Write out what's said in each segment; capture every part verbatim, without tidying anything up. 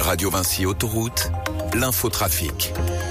Radio Vinci Autoroute, l'infotrafic.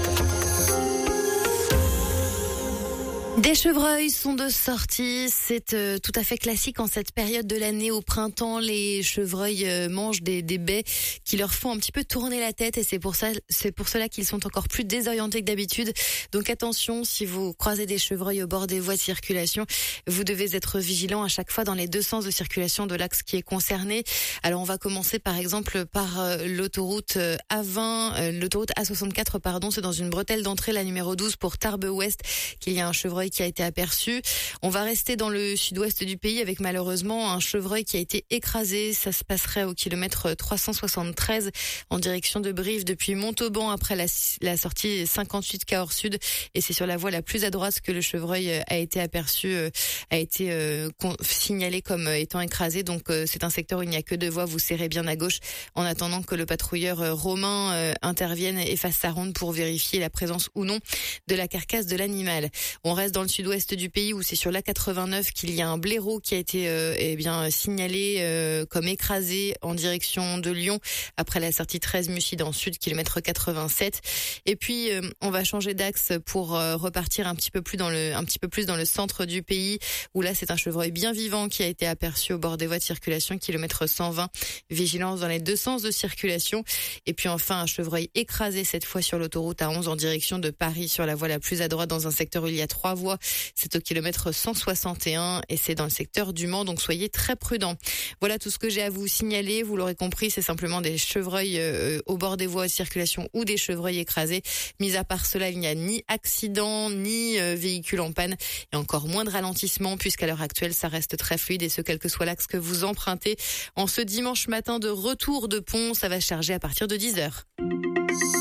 Des chevreuils sont de sortie, c'est euh, tout à fait classique en cette période de l'année. Au printemps, les chevreuils euh, mangent des, des baies qui leur font un petit peu tourner la tête et c'est pour ça, c'est pour cela qu'ils sont encore plus désorientés que d'habitude. Donc attention, si vous croisez des chevreuils au bord des voies de circulation, vous devez être vigilant à chaque fois dans les deux sens de circulation de l'axe qui est concerné. Alors on va commencer par exemple par euh, l'autoroute A vingt, euh, l'autoroute A soixante-quatre, pardon, c'est dans une bretelle d'entrée, la numéro douze pour Tarbes Ouest, qu'il y a un chevreuil qui a été aperçu. On va rester dans le sud-ouest du pays avec malheureusement un chevreuil qui a été écrasé. Ça se passerait au kilomètre trois cent soixante-treize en direction de Brive depuis Montauban après la, la sortie cinquante-huit Cahors Sud. Et c'est sur la voie la plus à droite que le chevreuil a été aperçu, a été euh, signalé comme étant écrasé. Donc euh, c'est un secteur où il n'y a que deux voies. Vous serrez bien à gauche en attendant que le patrouilleur euh, romain euh, intervienne et fasse sa ronde pour vérifier la présence ou non de la carcasse de l'animal. On reste dans le sud-ouest du pays où c'est sur l'A quatre-vingt-neuf qu'il y a un blaireau qui a été euh, eh bien signalé euh, comme écrasé en direction de Lyon après la sortie treize Mussy dans le sud, kilomètre quatre-vingt-sept. Et puis euh, on va changer d'axe pour euh, repartir un petit peu plus dans le un petit peu plus dans le centre du pays où là c'est un chevreuil bien vivant qui a été aperçu au bord des voies de circulation, kilomètre cent vingt. Vigilance dans les deux sens de circulation. Et puis enfin un chevreuil écrasé cette fois sur l'autoroute A onze en direction de Paris sur la voie la plus à droite dans un secteur où il y a trois voies. C'est au kilomètre cent soixante et un et c'est dans le secteur du Mans, donc soyez très prudents. Voilà tout ce que j'ai à vous signaler. Vous l'aurez compris, c'est simplement des chevreuils euh, au bord des voies de circulation ou des chevreuils écrasés. Mis à part cela, il n'y a ni accident, ni euh, véhicule en panne et encore moins de ralentissement puisqu'à l'heure actuelle, ça reste très fluide et ce, quel que soit l'axe que vous empruntez. En ce dimanche matin de retour de pont, ça va charger à partir de dix heures.